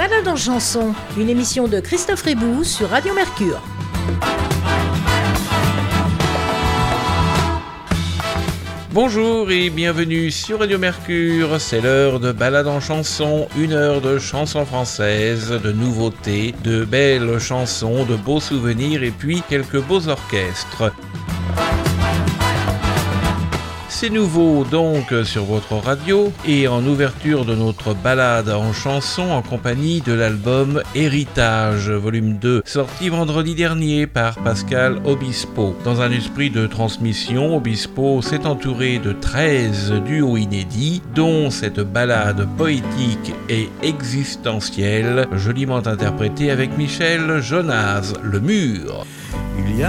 Balade en chanson, une émission de Christophe Ribou sur Radio Mercure. Bonjour et bienvenue sur Radio Mercure, c'est l'heure de Balade en chanson, une heure de chansons françaises, de nouveautés, de belles chansons, de beaux souvenirs et puis quelques beaux orchestres. C'est nouveau donc sur votre radio et en ouverture de notre balade en chanson en compagnie de l'album Héritage, volume 2, sorti vendredi dernier par Pascal Obispo. Dans un esprit de transmission, Obispo s'est entouré de 13 duos inédits, dont cette balade poétique et existentielle, joliment interprétée avec Michel Jonas, Le Mur.